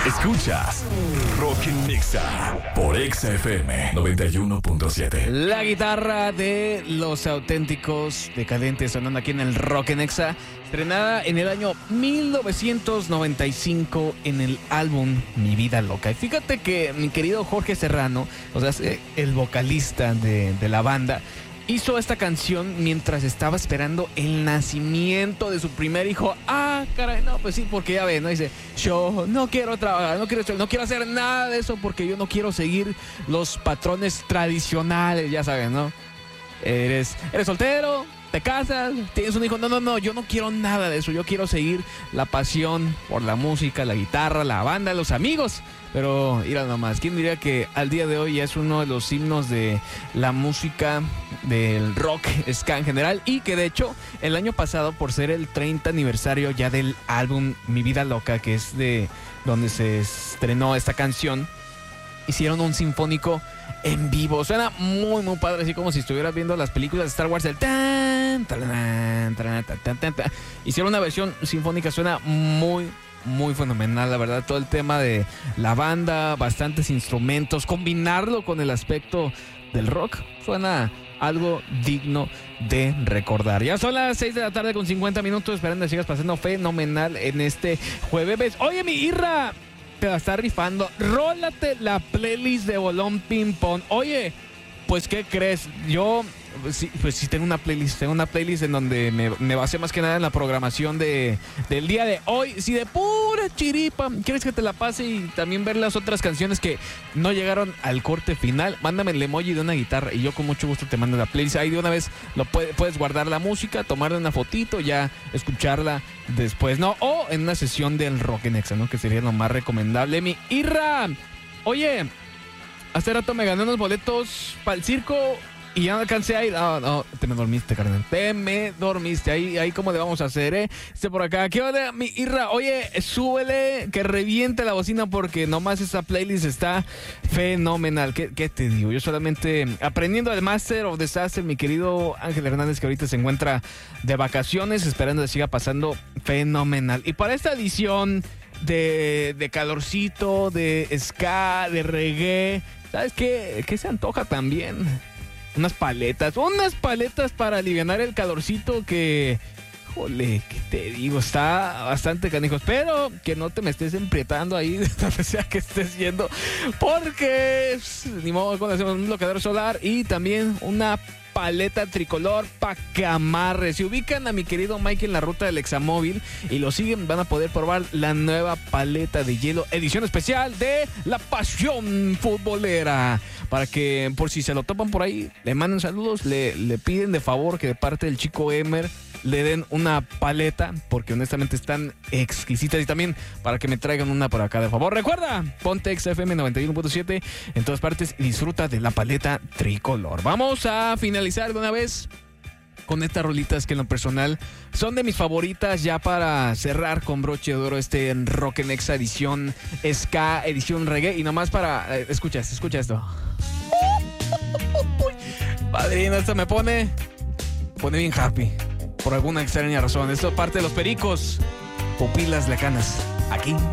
Escuchas Rock en Nexa por Exa FM 91.7. La guitarra de Los Auténticos Decadentes sonando aquí en el Rock en Nexa, estrenada en el año 1995 en el álbum Mi Vida Loca. Y fíjate que mi querido Jorge Serrano, o sea, el vocalista de la banda, hizo esta canción mientras estaba esperando el nacimiento de su primer hijo. Ah, caray, no, pues sí, porque ya ves, ¿no? Dice, yo no quiero trabajar, no quiero hacer nada de eso porque yo no quiero seguir los patrones tradicionales, ya saben, ¿no? Eres soltero, te casas, tienes un hijo. No, yo no quiero nada de eso. Yo quiero seguir la pasión por la música, la guitarra, la banda, los amigos. Pero mira nomás, ¿quién diría que al día de hoy es uno de los himnos de la música, del rock, ska en general? Y que de hecho el año pasado, por ser el 30 aniversario ya del álbum Mi Vida Loca, que es de donde se estrenó esta canción, hicieron un sinfónico en vivo. Suena muy muy padre, así como si estuvieras viendo las películas de Star Wars, el tan, tan, tan, tan, tan, tan. Hicieron una versión sinfónica, suena muy fenomenal, la verdad. Todo el tema de la banda, bastantes instrumentos, combinarlo con el aspecto del rock, suena algo digno de recordar. Ya son las 6 de la tarde con 50 minutos, esperando que sigas pasando fenomenal en este jueves. Oye, mi Irra, te la está rifando. Rólate la playlist de Bolón Ping Pong. Oye, pues ¿qué crees? Yo sí tengo una playlist en donde me basé más que nada en la programación del día de hoy. Si de pura chiripa quieres que te la pase y también ver las otras canciones que no llegaron al corte final, mándame el emoji de una guitarra y yo con mucho gusto te mando la playlist. Ahí de una vez puedes guardar la música, tomarle una fotito, ya escucharla después, ¿no? O en una sesión del Rock en Nexa, ¿no? Que sería lo más recomendable. Mi Irra, oye, hace rato me gané unos boletos para el circo y ya no alcancé a ir. No, te me dormiste, carnal. Te me dormiste. Ahí cómo le vamos a hacer, ¿eh? Por acá. ¿Qué onda, mi Irra? Oye, súbele, que reviente la bocina porque nomás esa playlist está fenomenal. ¿Qué te digo? Yo solamente aprendiendo el Master of Disaster, mi querido Ángel Hernández, que ahorita se encuentra de vacaciones, esperando que siga pasando fenomenal. Y para esta edición de calorcito, de ska, de reggae, ¿sabes qué se antoja también? Unas paletas para alivianar el calorcito que, jole, ¿qué te digo? Está bastante canijo. Espero que no te me estés emprietando ahí donde sea que estés yendo, porque ni modo, cuando hacemos un bloqueador solar y también una paleta tricolor pa' que amarre. Si ubican a mi querido Mike en la ruta del Examóvil y lo siguen, van a poder probar la nueva paleta de hielo, edición especial de la Pasión Futbolera. Para que, por si se lo topan por ahí, le manden saludos, le piden de favor que de parte del chico Emer le den una paleta, porque honestamente están exquisitas. Y también para que me traigan una por acá de favor. Recuerda, ponte XFM 91.7 en todas partes y disfruta de la paleta tricolor. Vamos a finalizar de una vez con estas rolitas que en lo personal son de mis favoritas, ya para cerrar con broche de oro este Rock en Nexa edición ska, edición reggae. Y nomás para... escucha esto. Padrino, esto me pone bien happy por alguna extraña razón. Esto es parte de Los Pericos, Pupilas Lejanas, aquí